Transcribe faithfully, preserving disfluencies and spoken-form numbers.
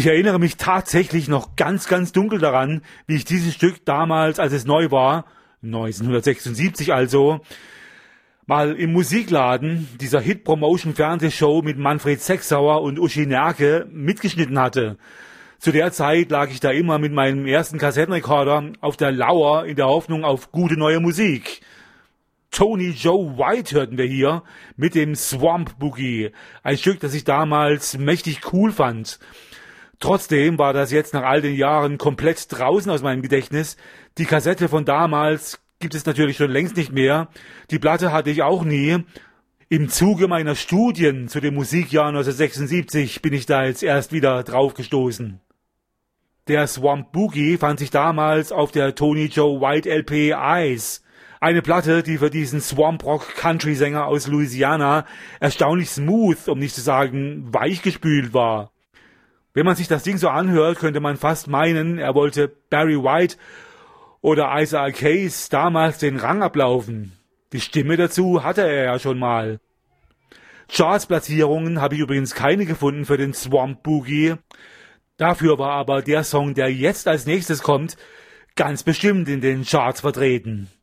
Ich erinnere mich tatsächlich noch ganz, ganz dunkel daran, wie ich dieses Stück damals, als es neu war, neunzehnhundertsechsundsiebzig also, mal im Musikladen dieser Hit-Promotion-Fernsehshow mit Manfred Sechsauer und Uschi Nerke mitgeschnitten hatte. Zu der Zeit lag ich da immer mit meinem ersten Kassettenrekorder auf der Lauer in der Hoffnung auf gute neue Musik. Tony Joe White hörten wir hier mit dem Swamp Boogie, ein Stück, das ich damals mächtig cool fand. Trotzdem war das jetzt nach all den Jahren komplett draußen aus meinem Gedächtnis. Die Kassette von damals gibt es natürlich schon längst nicht mehr. Die Platte hatte ich auch nie. Im Zuge meiner Studien zu dem Musikjahr neunzehnhundertsechsundsiebzig bin ich da jetzt erst wieder drauf gestoßen. Der Swamp Boogie fand sich damals auf der Tony Joe White L P Eyes. Eine Platte, die für diesen Swamp Rock Country Sänger aus Louisiana erstaunlich smooth, um nicht zu sagen weichgespült war. Wenn man sich das Ding so anhört, könnte man fast meinen, er wollte Barry White oder Isaac Hayes damals den Rang ablaufen. Die Stimme dazu hatte er ja schon mal. Chartsplatzierungen habe ich übrigens keine gefunden für den Swamp Boogie. Dafür war aber der Song, der jetzt als nächstes kommt, ganz bestimmt in den Charts vertreten.